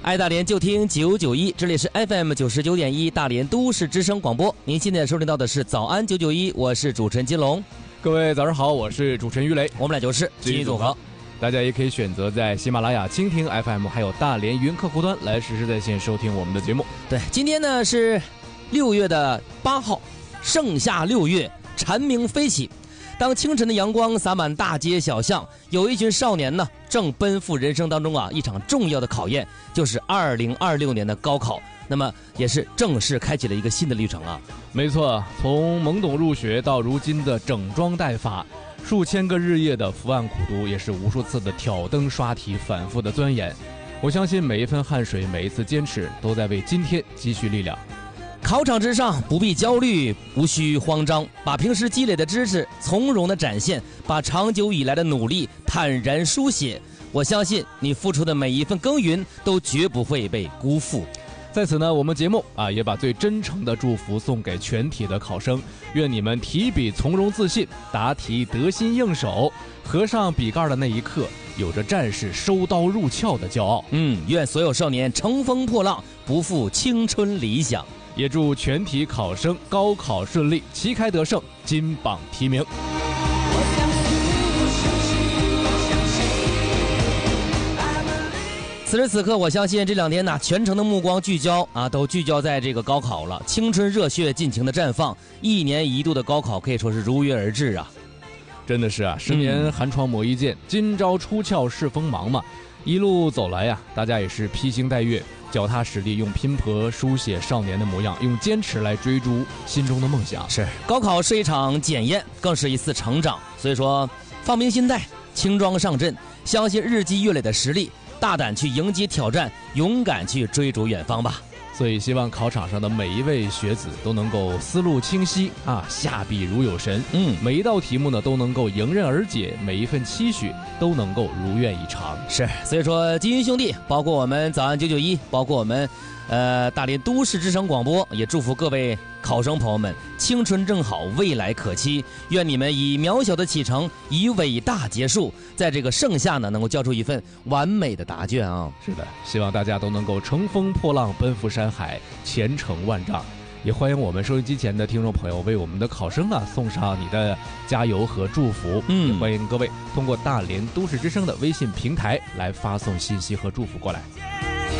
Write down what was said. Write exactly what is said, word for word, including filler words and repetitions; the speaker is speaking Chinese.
爱大连就听九九一，这里是 F M 九十九点一大连都市之声广播。您现在收听到的是早安九九一，我是主持人金龙。 各位早上好，我是主持人于雷。 我们俩就是金鱼组合。 大家也可以选择在喜马拉雅、蜻蜓 F M 还有大连云客户端来实时在线收听我们的节目。 对，今天呢是六月的八号，盛夏六月，蝉鸣飞起。当清晨的阳光洒满大街小巷，有一群少年呢正奔赴人生当中啊一场重要的考验，就是二零二六年的高考。那么也是正式开启了一个新的历程啊。 没错，从懵懂入学到如今的整装待发，数千个日夜的伏案苦读，也是无数次的挑灯刷题，反复的钻研。我相信每一份汗水，每一次坚持，都在为今天积蓄力量。 考场之上不必焦虑，无需慌张，把平时积累的知识从容的展现，把长久以来的努力坦然书写。我相信你付出的每一份耕耘都绝不会被辜负。 在此呢，我们节目啊也把最真诚的祝福送给全体的考生，愿你们提笔从容自信，答题得心应手，合上笔盖的那一刻，有着战士收刀入鞘的骄傲。 嗯，愿所有少年乘风破浪，不负青春理想。 也祝全体考生高考顺利，旗开得胜，金榜题名。 此时此刻，我相信这两天呢，全城的目光聚焦啊，都聚焦在这个高考了，青春热血尽情的绽放，一年一度的高考可以说是如约而至啊。 真的是啊，十年寒窗磨一剑，嗯、今朝出鞘是锋芒嘛。一路走来呀、啊，大家也是披星戴月，脚踏实地，用拼搏书写少年的模样，用坚持来追逐心中的梦想。 是，高考是一场检验，更是一次成长。所以说，放平心态，轻装上阵，相信日积月累的实力，大胆去迎接挑战，勇敢去追逐远方吧。 所以希望考场上的每一位学子都能够思路清晰啊，下笔如有神。嗯，每一道题目呢都能够迎刃而解，每一份期许都能够如愿以偿。 是，所以说金鱼兄弟，包括我们早安九九一，包括我们呃大连都市之声广播，也祝福各位考生朋友们青春正好，未来可期。愿你们以渺小的启程，以伟大结束，在这个盛夏呢，能够交出一份完美的答卷啊！ 是的，希望大家都能够乘风破浪，奔赴山海，前程万丈。也欢迎我们收音机前的听众朋友为我们的考生啊送上你的加油和祝福。嗯，也欢迎各位通过大连都市之声的微信平台来发送信息和祝福过来。